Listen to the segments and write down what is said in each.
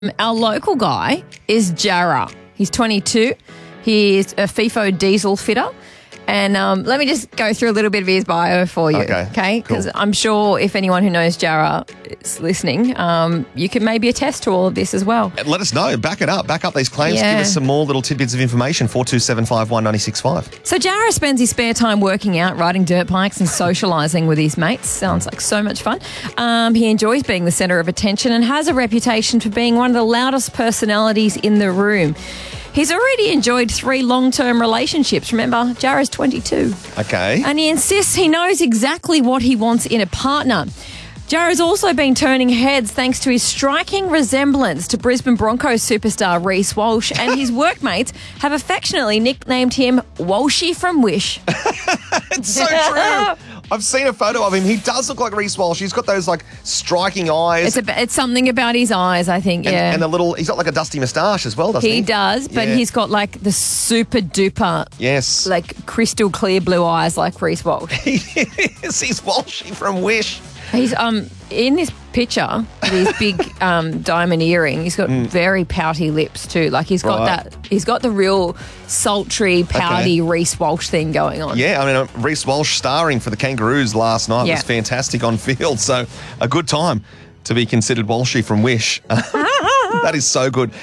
Our local guy is Jara. He's 22. He is a FIFO diesel fitter. And let me just go through a little bit of his bio for you. Okay? Because cool. I'm sure if anyone who knows Jara is listening, you can maybe attest to all of this as well. Let us know. Back it up. Back up these claims. Yeah. Give us some more little tidbits of information. 4275 1965. So Jara spends his spare time working out, riding dirt bikes and socialising with his mates. Sounds like so much fun. He enjoys being the centre of attention and has a reputation for being one of the loudest personalities in the room. He's already enjoyed 3 long-term relationships. Remember, Jara's 22. Okay. And he insists he knows exactly what he wants in a partner. Jara's also been turning heads thanks to his striking resemblance to Brisbane Broncos superstar Reece Walsh, and his workmates have affectionately nicknamed him Walshy from Wish. It's so true. I've seen a photo of him. He does look like Reece Walsh. He's got those like striking eyes. It's something about his eyes, I think, yeah. And he's got like a dusty moustache as well, doesn't he? He does, but he's got like the super duper, yes, like crystal clear blue eyes like Reece Walsh. He's Walshy from Wish. He's in this picture with his big diamond earring. He's got very pouty lips too. Like he's got he's got the real sultry, pouty Reece Walsh thing going on. Yeah, I mean Reece Walsh starring for the Kangaroos last night was fantastic on field. So a good time to be considered Walshy from Wish. That is so good.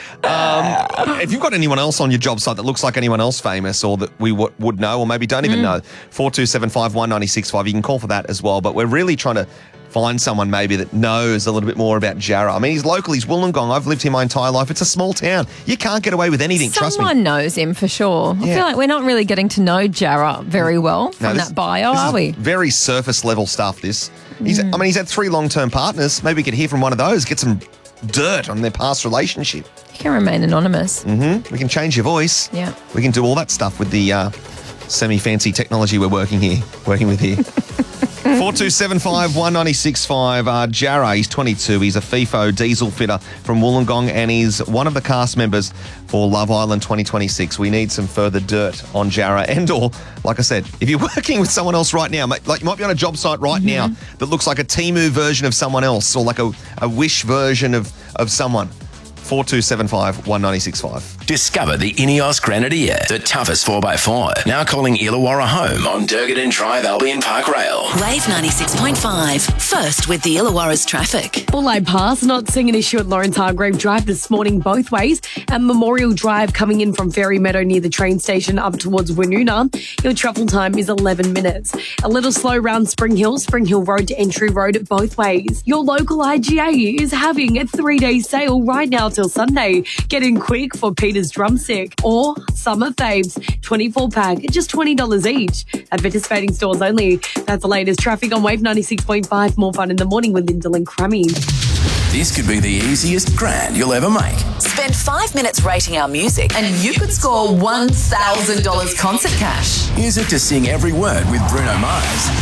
If you've got anyone else on your job site that looks like anyone else famous or that we would know or maybe don't even know, 4275 1965, you can call for that as well. But we're really trying to find someone maybe that knows a little bit more about Jara. I mean, he's local, he's Wollongong. I've lived here my entire life. It's a small town. You can't get away with anything, trust me. Someone knows him for sure. I feel like we're not really getting to know Jara very well from that bio, are we? Very surface level stuff, this. He's had 3 long-term partners. Maybe we could hear from one of those, get some dirt on their past relationship. You can remain anonymous. We can change your voice. Yeah. We can do all that stuff with the semi-fancy technology we're working with here. 4275 1965. Jara, he's 22. He's a FIFO diesel fitter from Wollongong and he's one of the cast members for Love Island 2026. We need some further dirt on Jara and/or, like I said, if you're working with someone else right now, like you might be on a job site right now that looks like a Temu version of someone else or like a Wish version of someone. 4275 1965. Discover the Ineos Grenadier, the toughest 4x4. Now calling Illawarra home on Durgadin Drive, Albion Park Rail. Wave 96.5. First with the Illawarra's traffic. Bullide Pass, not seeing an issue at Lawrence Hargrave Drive this morning both ways. And Memorial Drive coming in from Fairy Meadow near the train station up towards Woonona. Your travel time is 11 minutes. A little slow round Spring Hill Road to Entry Road both ways. Your local IGA is having a 3-day sale right now till Sunday. Get in quick for Peter's Drumstick or Summer Faves 24-pack, just $20 each. At participating stores only. That's the latest traffic on Wave 96.5. More fun in the morning with Lyndall and Crummy. This could be the easiest grand you'll ever make. Spend 5 minutes rating our music and you could score $1,000 concert cash. Music to sing every word with Bruno Mars.